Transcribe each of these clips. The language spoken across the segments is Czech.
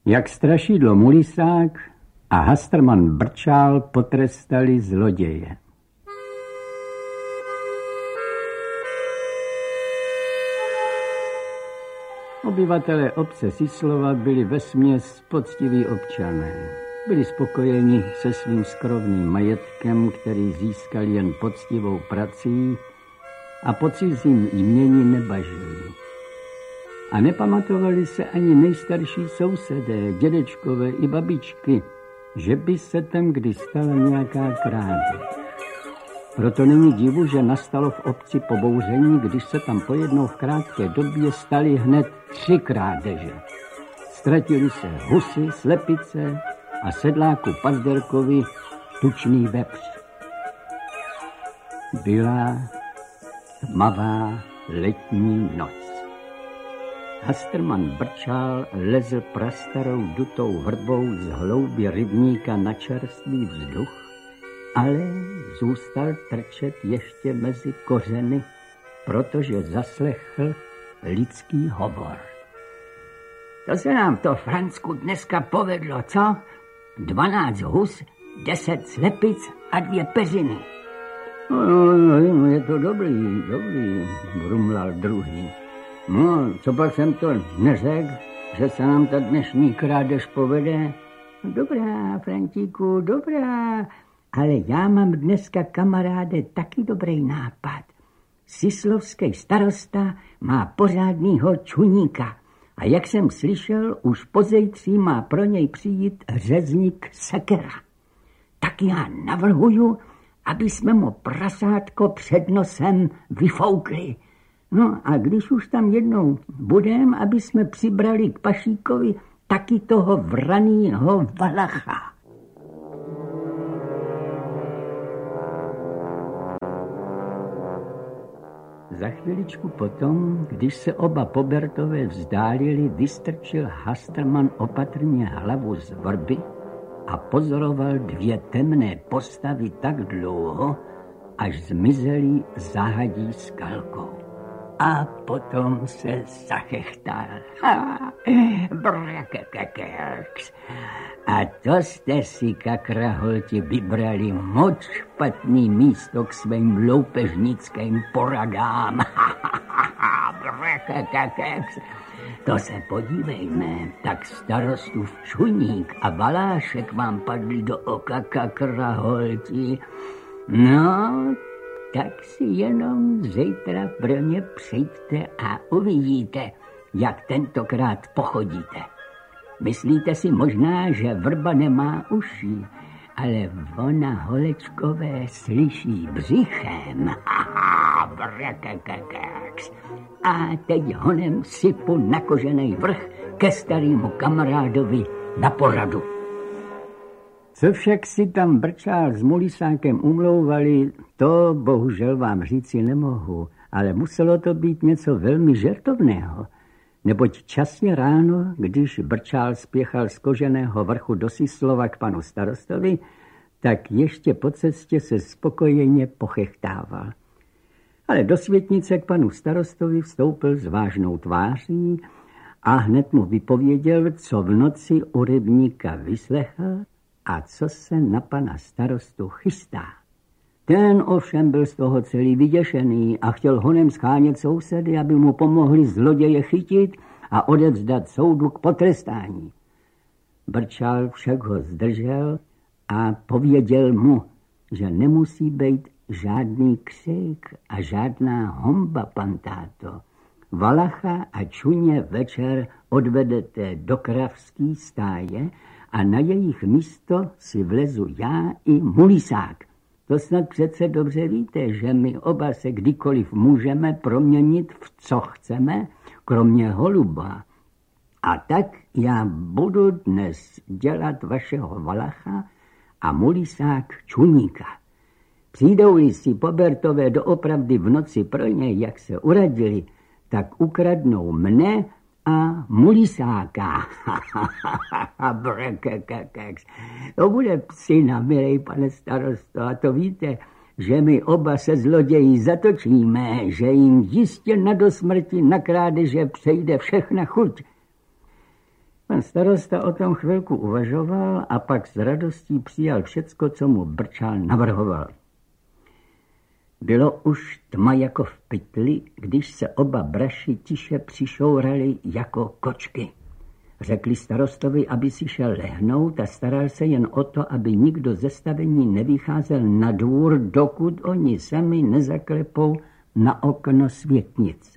Jak strašidlo Mulisák a Hastrman Brčál potrestali zloděje. Obyvatelé obce Syslova byli vesměs poctiví občané. Byli spokojeni se svým skromným majetkem, který získali jen poctivou prací a po cizím jmění nebažili. A nepamatovali se ani nejstarší sousedé, dědečkové i babičky, že by se tam kdy stala nějaká krádež. Proto není divu, že nastalo v obci pobouření, když se tam pojednou v krátké době staly hned 3 krádeže. Ztratili se husy, slepice a sedláku Pazderkovi tučný vepř. Byla tmavá letní noc. Hastrman Brčál lezl prastarou dutou vrbou z hloubi rybníka na čerstvý vzduch, ale zůstal trčet ještě mezi kořeny, protože zaslechl lidský hovor. To se nám to, Francku, dneska povedlo, co? 12 hus, 10 slepic a 2 peřiny. No, je to dobrý, brumlal druhý. No, co pak jsem to neřekl, že se nám ta dnešní krádež povede? Dobrá, Frantíku, dobrá, ale já mám dneska, kamaráde, taky dobrý nápad. Syslovský starosta má pořádnýho čuníka a jak jsem slyšel, už pozejtří má pro něj přijít řezník Sekera. Tak já navrhuju, aby jsme mu prasátko před nosem vyfoukli. No a když už tam jednou budem, aby jsme přibrali k Pašíkovi taky toho vranýho Valacha. Za chviličku potom, když se oba Pobertové vzdálili, vystrčil Hastrman opatrně hlavu z vrby a pozoroval 2 temné postavy tak dlouho, až zmizely zahadí skalkou. A potom se zachechtal. A to jste si, kakraholti, vybrali moc špatný místo k svým loupežnickým poradám. To se podívejme, tak starostův Čuník a Valášek vám padli do oka, kakraholti. No, tak si jenom zítra pro mě přijďte a uvidíte, jak tentokrát pochodíte. Myslíte si možná, že vrba nemá uši, ale ona, holečkové, slyší břichem. A teď honem sypu na koženej vrch ke starému kamarádovi na poradu. Co však si tam Brčál s Mulisákem umlouvali, to bohužel vám říci nemohu, ale muselo to být něco velmi žertovného. Neboť časně ráno, když Brčál spěchal z koženého vrchu do Syslova k panu starostovi, tak ještě po cestě se spokojeně pochechtával. Ale do světnice k panu starostovi vstoupil s vážnou tváří a hned mu vypověděl, co v noci u rybníka vyslechl a co se na pana starostu chystá. Ten ovšem byl z toho celý vyděšený a chtěl honem schánět sousedy, aby mu pomohli zloděje chytit a odevzdat soudu k potrestání. Brčál však ho zdržel a pověděl mu, že nemusí být žádný křik a žádná homba, pan táto. Valacha a Čuně večer odvedete do kravský stáje a na jejich místo si vlezu já i Mulisák. To snad přece dobře víte, že my oba se kdykoliv můžeme proměnit v co chceme, kromě holuba. A tak já budu dnes dělat vašeho Valacha a Mulisák Čuníka. Přijdou-li si Pobertové doopravdy v noci pro něj, jak se uradili, tak ukradnou mne a Mulisáka. To bude psina, milej pane starosto, a to víte, že my oba se zloději zatočíme, že jim jistě na dosmrti na krádeže přejde všechna chuť. Pan starosta o tom chvilku uvažoval a pak s radostí přijal všecko, co mu Brčál navrhoval. Bylo už tma jako v pytli, když se oba braši tiše přišourali jako kočky. Řekli starostovi, aby si šel lehnout a staral se jen o to, aby nikdo ze stavení nevycházel na dvůr, dokud oni sami nezaklepou na okno světnice.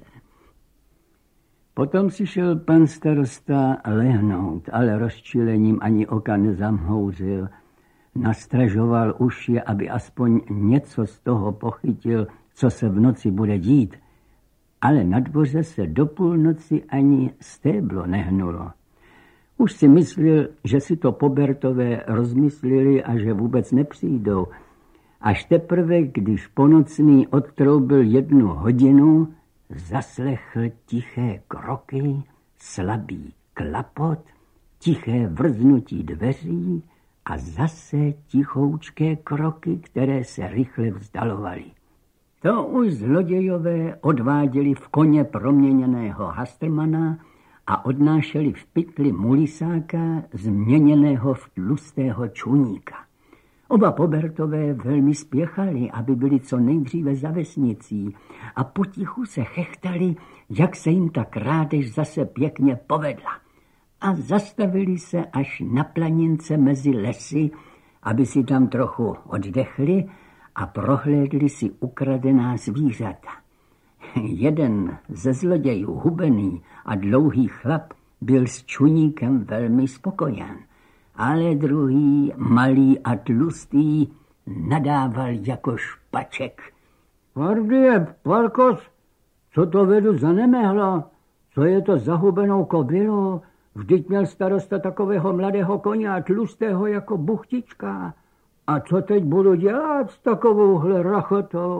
Potom si šel pan starosta lehnout, ale rozčilením ani oka nezamhouřil. Nastražoval uši, aby aspoň něco z toho pochytil, co se v noci bude dít. Ale na dvoře se do půlnoci ani stéblo nehnulo. Už si myslel, že si to Pobertové rozmyslili a že vůbec nepřijdou. Až teprve, když ponocný odtroubil 1 hodinu, zaslechl tiché kroky, slabý klapot, tiché vrznutí dveří a zase tichoučké kroky, které se rychle vzdalovaly. To už zlodějové odváděli v koně proměněného Hastrmana a odnášeli v pytli Mulisáka, změněného v tlustého čuníka. Oba Pobertové velmi spěchali, aby byli co nejdříve za vesnicí a potichu se chechtali, jak se jim ta krádež zase pěkně povedla. A zastavili se až na planince mezi lesy, aby si tam trochu oddechli a prohlédli si ukradená zvířata. Jeden ze zlodějů, hubený a dlouhý chlap, byl s čuníkem velmi spokojen, ale druhý, malý a tlustý, nadával jako špaček. Pardie, Parkos, co to vedu za nemehla? Co je to za hubenou kobylu? Vždyť měl starosta takového mladého koně a tlustého jako buchtička. A co teď budu dělat s takovouhle rachotou?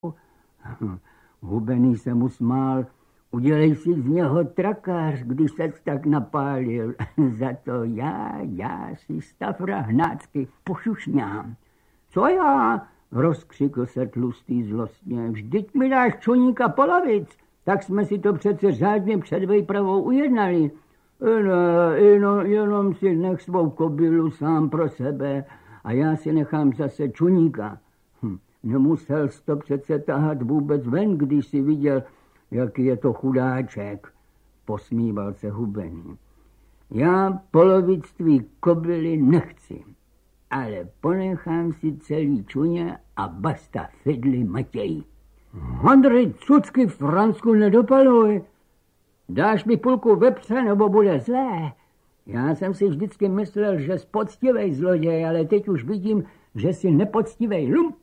Hubený se mu smál. Udělej si z něho trakář, když ses tak napálil. Za to já si stafra hnácky pošušňám. Co já? Rozkřikl se tlustý zlostně. Vždyť mi dáš čuníka polovic, tak jsme si to přece řádně před vejpravou ujednali. Jenom si nech svou kobylu sám pro sebe a já si nechám zase čuníka. Nemusel jsi to přece tahat vůbec ven, když si viděl, jaký je to chudáček, posmíval se hubený. Já polovic tvý kobyly nechci, ale ponechám si celý čuně a basta fidli Matěj. Handry, cucky Fransku nedopaluj. Dáš mi půlku vepře, nebo bude zlé? Já jsem si vždycky myslel, že jsi poctivej zloděj, ale teď už vidím, že jsi nepoctivej lump.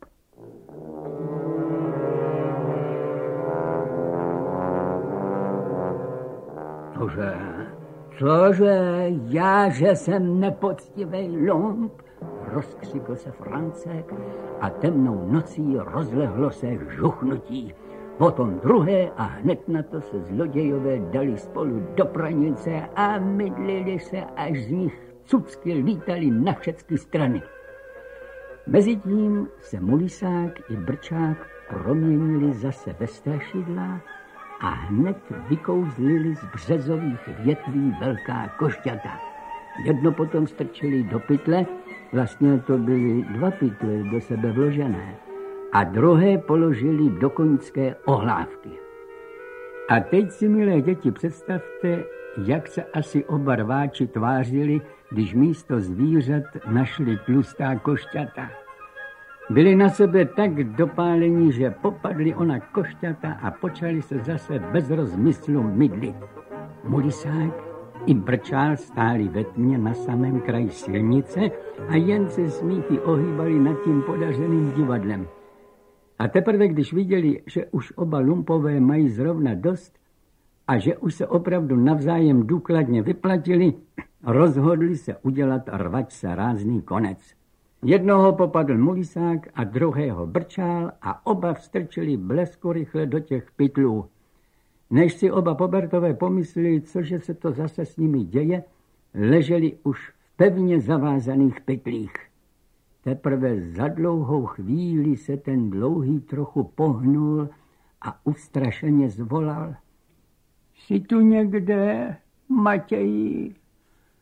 Cože, já, že jsem nepoctivej lump? Rozkřikl se Francek a temnou nocí rozlehlo se žuchnutí. Potom druhé a hned na to se zlodějové dali spolu do pranice a mydlili se, až z nich cucky lítali na všechny strany. Mezitím se Mulisák i Brčák proměnili zase ve strašidla a hned vykouzlili z březových větví velká košťata. Jedno potom strčili do pytle, vlastně to byly 2 pytle do sebe vložené, a druhé položili do koňské ohlávky. A teď si, milé děti, představte, jak se asi oba rváči tvářili, když místo zvířat našli tlustá košťata. Byli na sebe tak dopálení, že popadli ona košťata a počali se zase bez rozmyslu mydlit. Mulisák i Brčál stáli ve tmě na samém kraji silnice a jen se smíchy ohýbali nad tím podařeným divadlem. A teprve, když viděli, že už oba lumpové mají zrovna dost a že už se opravdu navzájem důkladně vyplatili, rozhodli se udělat rvačce rázný konec. Jednoho popadl Mulisák a druhého Brčál a oba vstrčili blesku rychle do těch pytlů. Než si oba Pobertové pomysleli, cože se to zase s nimi děje, leželi už v pevně zavázaných pytlích. Teprve za dlouhou chvíli se ten dlouhý trochu pohnul a ustrašeně zvolal. Jsi tu někde, Matěji?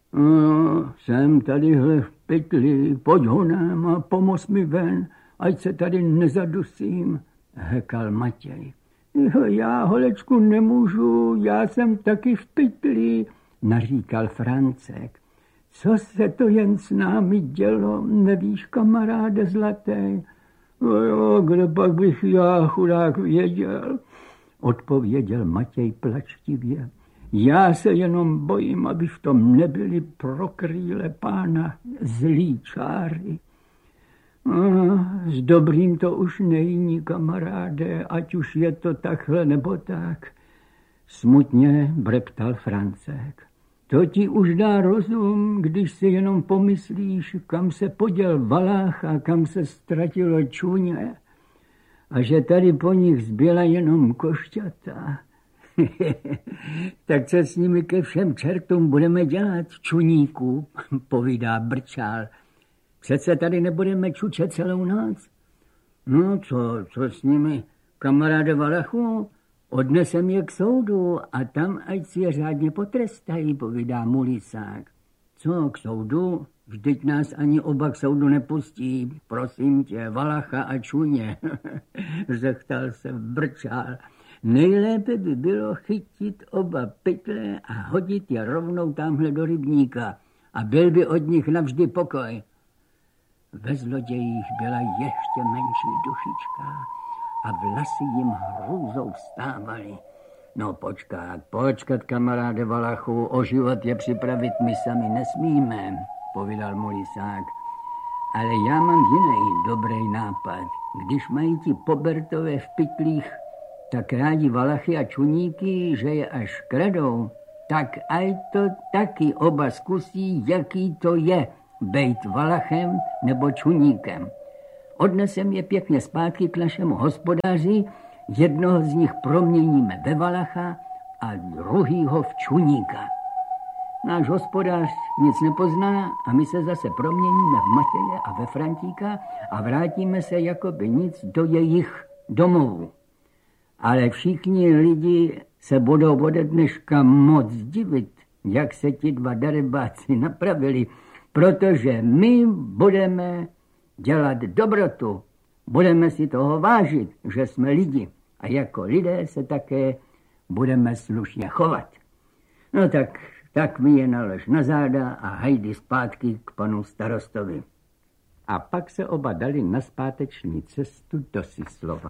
No, jsem tadyhle v pytli, pojď honem a pomoz mi ven, ať se tady nezadusím, hekal Matěj. Já, holečku, nemůžu, já jsem taky v pytli, naříkal Francek. Co se to jen s námi dělo, nevíš, kamaráde zlatý? Jo, kde pak bych já, chudák, věděl, odpověděl Matěj plačtivě. Já se jenom bojím, aby v tom nebyli pro krýle pána zlý čáry. S dobrým to už není, kamaráde, ať už je to takhle nebo tak. Smutně breptal Francek. To ti už dá rozum, když si jenom pomyslíš, kam se poděl Valách a kam se ztratilo čuně. A že tady po nich zbyla jenom košťata. Tak co s nimi ke všem čertům budeme dělat, čuníku, povídá Brčál. Přece tady nebudeme čučet celou noc. No co s nimi, kamaráde Valachu? Odnesem je k soudu a tam ať si je řádně potrestají, povídá Mulisák. Co k soudu? Vždyť nás ani oba k soudu nepustí. Prosím tě, Valacha a čuně, zechtal se Brčál. Nejlépe by bylo chytit oba pytle a hodit je rovnou tamhle do rybníka a byl by od nich navždy pokoj. Ve zlodějích byla ještě menší dušička a vlasy jim hrůzou vstávaly. No počkat, kamaráde Valachu, o život je připravit my sami nesmíme, povídal Mulisák. Ale já mám jiný dobrý nápad. Když mají ti pobertové v pytlích tak rádi Valachy a čuníky, že je až kradou, tak aj to taky oba zkusí, jaký to je bejt Valachem nebo čuníkem. Odnesem je pěkně zpátky k našemu hospodáři, jednoho z nich proměníme ve Valacha a druhýho v čuníka. Náš hospodář nic nepozná a my se zase proměníme v Matěje a ve Frantíka a vrátíme se jako by nic do jejich domovů. Ale všichni lidi se budou ode dneška moc divit, jak se ti dva darebáci napravili, protože my budeme dělat dobrotu, budeme si toho vážit, že jsme lidi a jako lidé se také budeme slušně chovat. No tak mi je nalož na záda a hajdi zpátky k panu starostovi. A pak se oba dali na zpáteční cestu do Syslova.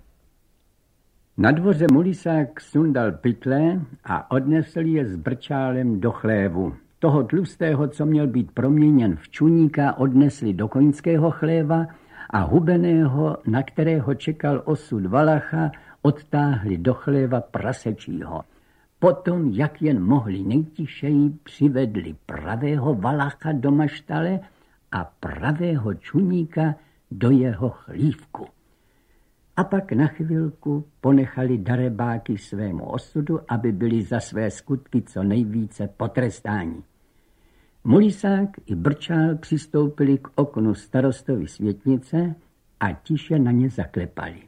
Na dvoře Mulisák sundal pytle a odnesl je s Brčálem do chlévu. Toho tlustého, co měl být proměněn v čuníka, odnesli do koňského chléva a hubeného, na kterého čekal osud Valacha, odtáhli do chléva prasečího. Potom, jak jen mohli nejtišeji, přivedli pravého Valacha do maštale a pravého čuníka do jeho chlívku. A pak na chvilku ponechali darebáky svému osudu, aby byli za své skutky co nejvíce potrestáni. Mulisák i Brčál přistoupili k oknu starostovi světnice a tiše na ně zaklepali.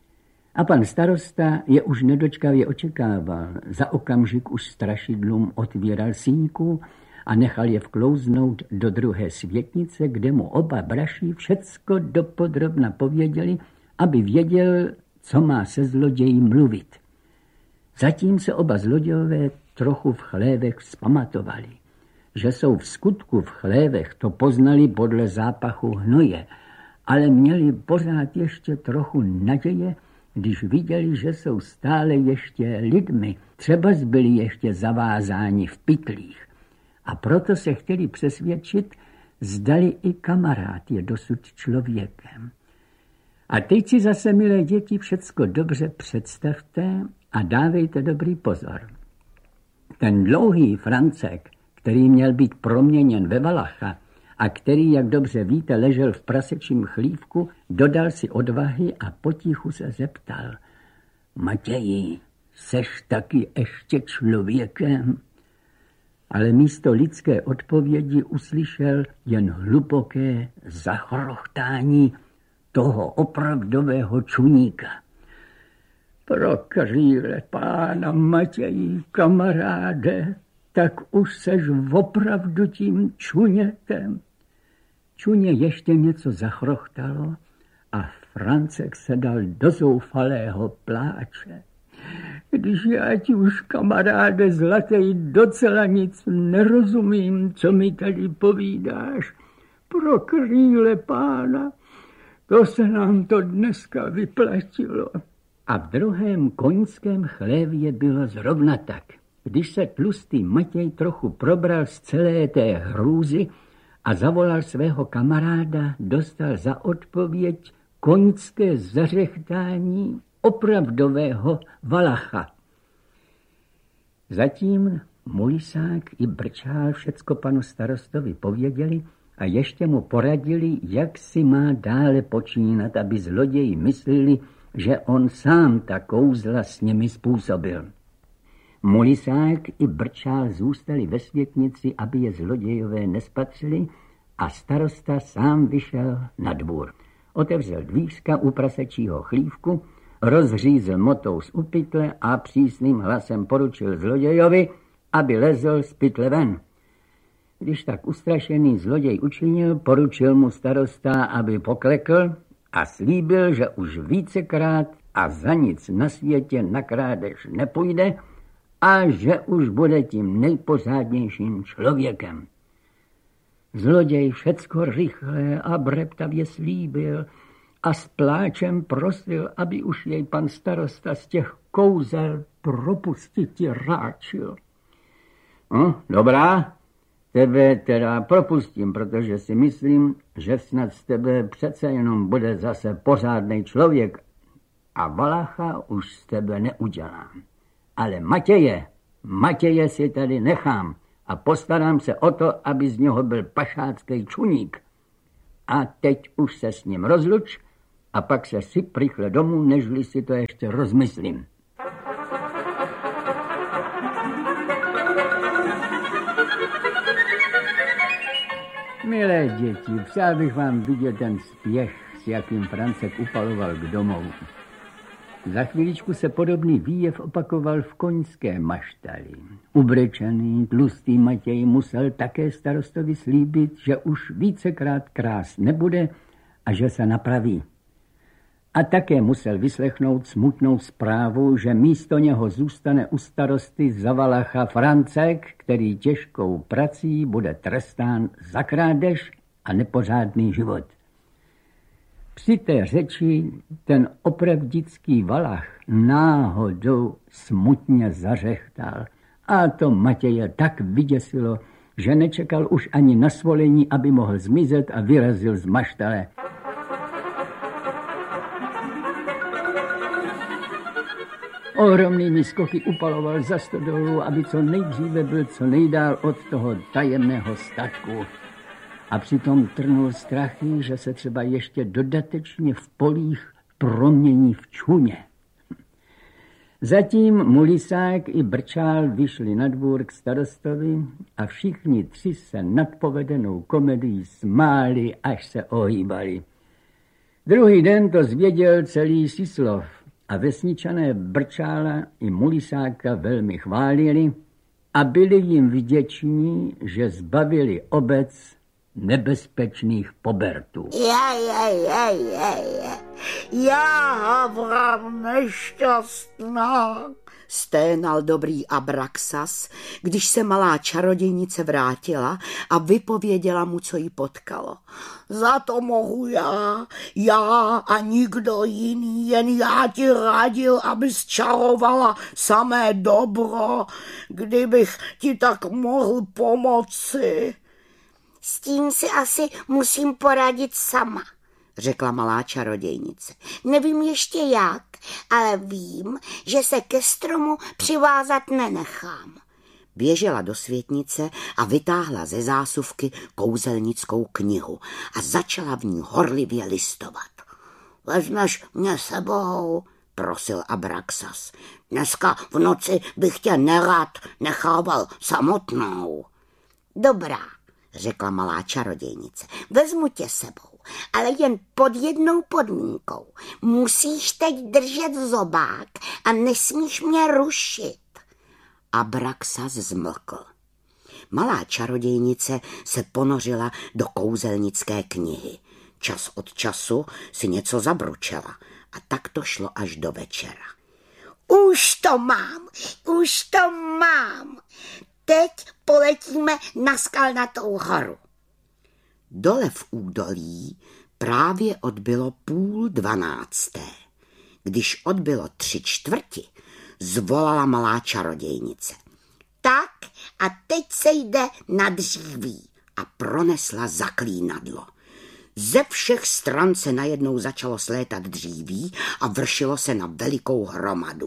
A pan starosta je už nedočkavě očekával. Za okamžik už strašidlům otvíral síňku a nechal je vklouznout do druhé světnice, kde mu oba braši všecko dopodrobna pověděli, aby věděl, co má se zloději mluvit. Zatím se oba zlodějové trochu v chlévech vzpamatovali. Že jsou v skutku v chlévech, to poznali podle zápachu hnoje, ale měli pořád ještě trochu naděje, když viděli, že jsou stále ještě lidmi, třeba byli ještě zavázáni v pytlích. A proto se chtěli přesvědčit, zdali i kamarád je dosud člověkem. A teď si zase, milé děti, všecko dobře představte a dávejte dobrý pozor. Ten dlouhý Francek, který měl být proměněn ve Valacha a který, jak dobře víte, ležel v prasečím chlívku, dodal si odvahy a potichu se zeptal. Matěji, seš taky ještě člověkem? Ale místo lidské odpovědi uslyšel jen hluboké zachrochtání toho opravdového čuníka. Pro krýle pána Matěji, kamaráde, tak už seš opravdu tím čunětem. Čuně ještě něco zachrochtalo a Francek se dal do zoufalého pláče. Když já ti už, kamaráde zlatej, docela nic nerozumím, co mi tady povídáš. Pro krýle pána, to se nám to dneska vyplatilo. A v druhém koňském chlévě bylo zrovna tak. Když se tlustý Matěj trochu probral z celé té hrůzy a zavolal svého kamaráda, dostal za odpověď koňské zařechtání opravdového Valacha. Zatím Mulisák i Brčál všecko panu starostovi pověděli a ještě mu poradili, jak si má dále počínat, aby zloději mysleli, že on sám ta kouzla s nimi způsobil. Mulisák i Brčál zůstali ve světnici, aby je zlodějové nespatřili, a starosta sám vyšel na dvůr. Otevřel dvířka u prasečího chlívku, rozřízl motou z upytle a přísným hlasem poručil zlodějovi, aby lezl z pytle ven. Když tak ustrašený zloděj učinil, poručil mu starosta, aby poklekl a slíbil, že už vícekrát a za nic na světě na krádež nepůjde a že už bude tím nejpořádnějším člověkem. Zloděj všecko rychle a breptavě slíbil a s pláčem prosil, aby už jej pan starosta z těch kouzel propustiti ráčil. No, dobrá, tebe teda propustím, protože si myslím, že snad z tebe přece jenom bude zase pořádnej člověk a Valacha už z tebe neudělám. Ale Matěje si tady nechám a postarám se o to, aby z něho byl pašácký čuník. A teď už se s ním rozluč a pak se syp rychle domů, nežli si to ještě rozmyslím. Milé děti, přál bych vám vidět ten spěch, s jakým Francek upaloval k domovu. Za chvíličku se podobný výjev opakoval v koňské maštali. Ubrečený, tlustý Matěj musel také starostovi slíbit, že už vícekrát krás nebude a že se napraví. A také musel vyslechnout smutnou zprávu, že místo něho zůstane u starosty za Valacha Francek, který těžkou prací bude trestán za krádež a nepořádný život. Při té řeči ten opravdický Valach náhodou smutně zařechtal a to Matěje tak vyděsilo, že nečekal už ani na svolení, aby mohl zmizet a vyrazil z maštale. Ohromnými skoky upaloval za stodolu, aby co nejdříve byl co nejdál od toho tajemného statku. A přitom trnul strachy, že se třeba ještě dodatečně v polích promění v čuně. Zatím Mulisák i Brčál vyšli na dvůr k starostovi a všichni tři se nad povedenou komedií smáli, až se ohýbali. Druhý den to zvěděl celý Sislov a vesničané Brčála i Mulisáka velmi chválili a byli jim vděční, že zbavili obec nebezpečných pobertů. Já Havran nešťastná, sténal dobrý Abraxas, když se malá čarodějnice vrátila a vypověděla mu, co jí potkalo. Za to mohu já a nikdo jiný, jen já ti radil, abys čarovala samé dobro, kdybych ti tak mohl pomoci. S tím si asi musím poradit sama, řekla malá čarodějnice. Nevím ještě jak, ale vím, že se ke stromu přivázat nenechám. Běžela do světnice a vytáhla ze zásuvky kouzelnickou knihu a začala v ní horlivě listovat. Vezmeš mě sebou, prosil Abraxas. Dneska v noci bych tě nerad nechával samotnou. Dobrá, řekla malá čarodějnice. Vezmu tě sebou, ale jen pod jednou podmínkou. Musíš teď držet zobák a nesmíš mě rušit. Abraxas zmlkl. Malá čarodějnice se ponořila do kouzelnické knihy. Čas od času si něco zabručela a tak to šlo až do večera. Už to mám. Teď poletíme na Skalnatou horu. Dole v údolí právě odbylo 11:30. Když odbylo 3/4, zvolala malá čarodějnice. Tak a teď se jde na dříví. A pronesla zaklínadlo. Ze všech stran se najednou začalo slétat dříví a vršilo se na velikou hromadu.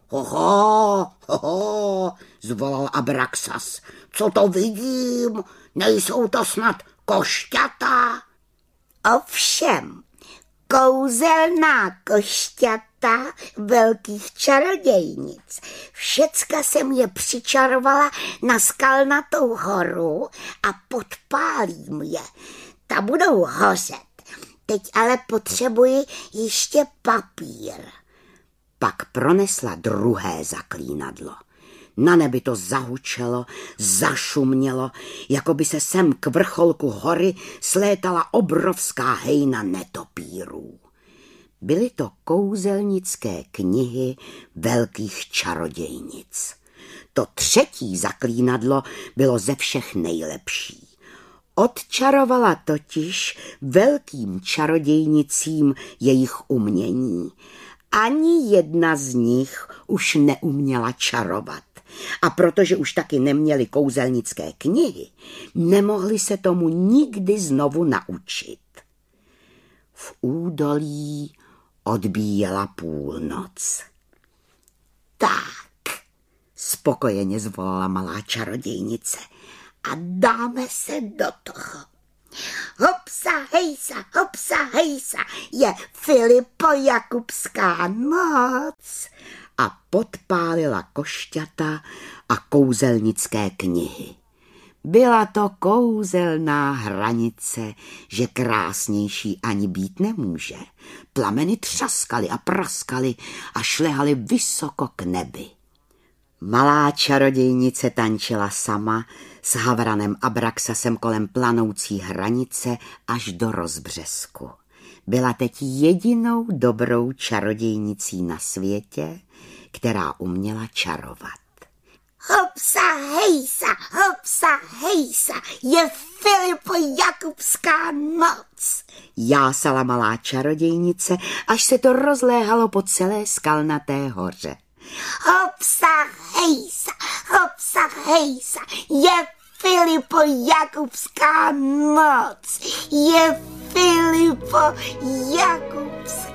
Hoho, zvolal Abraxas. Co to vidím? Nejsou to snad košťata? Ovšem, kouzelná košťata velkých čarodějnic. Všecka jsem je přičarovala na Skalnatou horu a podpálím je. Ta budou hořet. Teď ale potřebuji ještě papír. Pak pronesla druhé zaklínadlo. Na nebi to zahučelo, zašumělo, jako by se sem k vrcholku hory slétala obrovská hejna netopírů. Byly to kouzelnické knihy velkých čarodějnic. To třetí zaklínadlo bylo ze všech nejlepší. Odčarovala totiž velkým čarodějnicím jejich umění. Ani jedna z nich už neuměla čarovat. A protože už taky neměli kouzelnické knihy, nemohli se tomu nikdy znovu naučit. V údolí odbíjela půlnoc. Tak, spokojeně zvolala malá čarodějnice, a dáme se do toho. Hopsa, hejsa, je Filipojakubská noc. A podpálila košťata a kouzelnické knihy. Byla to kouzelná hranice, že krásnější ani být nemůže. Plameny třaskaly a praskaly a šlehaly vysoko k nebi. Malá čarodějnice tančila sama s Havranem Abraxasem kolem planoucí hranice až do rozbřesku. Byla teď jedinou dobrou čarodějnicí na světě, která uměla čarovat. Hopsa, hejsa, je Filipojakubská noc. Jásala malá čarodějnice, až se to rozléhalo po celé Skalnaté hoře. Hopsa, hejsa, je Filipojakubská noc. Je Filipojakubská